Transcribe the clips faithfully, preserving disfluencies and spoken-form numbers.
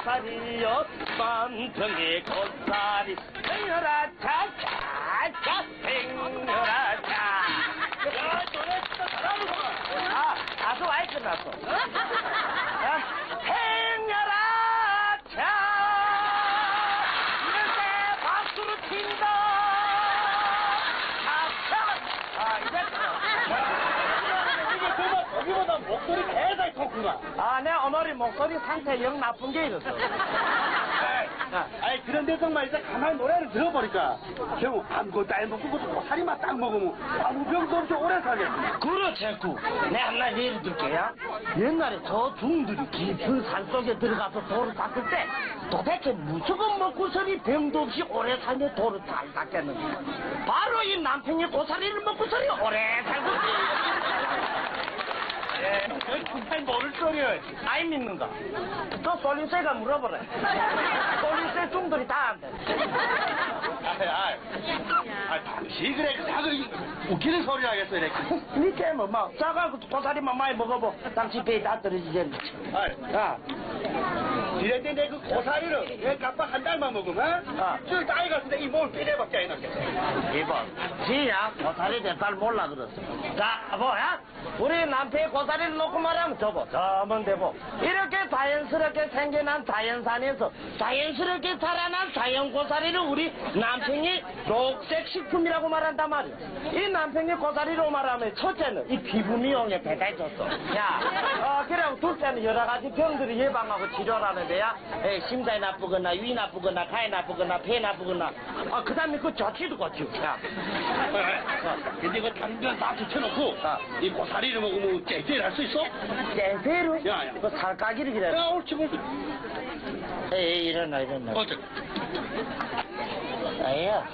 고사리요 만평의 고사리 행여라 차차차 행여라 차. 야, 너네 진짜 잘하는구나. 아, 가수 아예 끝났어. 아, 행여라 차. 이럴 때 박수를 친다. 차, 차. 아, 이제 끝났어. 이게 정말 거기보다 목소리 대단히 좋구나. 아, 내 오늘이 목소리 상태 영 나쁜 게 이랬어. 아, 아니 그런데 정말 이제 가만히 노래를 들어보니까 형 아무것도 안 먹고 고사리만 딱 먹으면 아무 병도 없이 오래 살겠네. 그렇지구. 내가 하나 예를 들게요. 옛날에 저 중들이 깊은 산 속에 들어가서 돌을 닦을 때 도대체 무조건 먹고서니 병도 없이 오래 살며 돌을 잘 닦겠는데 바로 이 남편이 고사리를 먹고서니 오래 살고 예, 정말 모를 소리야. 아이 믿는가? 또 솔리세가 물어보래. 솔리세 중들이 다 안 돼. 아이, 아이. 아, 당시 그래, 그냥 웃기는 소리 하겠어, 이렇게. 니께 뭐, 막, 싸가고 고사리만 많이 먹어보. 당신 배에 다 떨어지겠네. 아이, 야, 이랬대 내그 고사리를 왜 깜빡 한 달만 먹으면, 아. 쭉 따위 갔을 이 몸을 삐내밖에 안 났겠어. 이번, 지야, 고사리 대빨 몰라 그랬어. 자, 뭐야? 우리 남편이 고사리를 놓고 말하면 저보, 저면 되고. 이렇게 자연스럽게 생겨난 자연산에서 자연스럽게 자라난 자연 고사리를 우리 남편이 녹색 식품이라고 말한단 말이야. 이 남편이 고사리로 말하면 첫째는 이 피부 미용에 대단히 좋소. 야, 어, 그리고 둘째는 여러 가지 병들을 예방하고 치료하는데야, 에, 심장이 나쁘거나, 위 나쁘거나, 가에 나쁘거나, 폐 나쁘거나, 아, 그 다음에 그 좋지도 고치고. 야. 근데 이거 당근 다 붙여놓고, 아. 이 고사리를 먹으면 째째를 할 수 있어? 땡세로? 야, 야. 그 살까기를 기다려. 야, 옳지, 옳지. 에이, 일어나, 일어나. 어째? 에이야.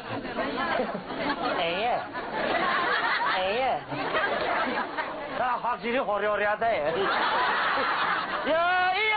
에이야. 에이야. 야, 확실히 호리호리하다. 야, 이